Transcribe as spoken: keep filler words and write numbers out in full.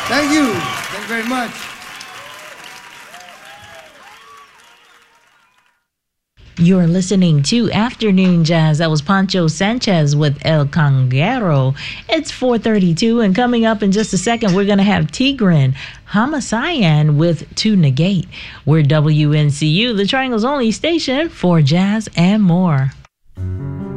Thank you. Thank you very much. You're listening to Afternoon Jazz. That was Pancho Sanchez with El Conguero. It's four thirty-two, and coming up in just a second, we're going to have Tigran Hamasayan with To Negate. We're W N C U, the Triangle's only station for jazz and more.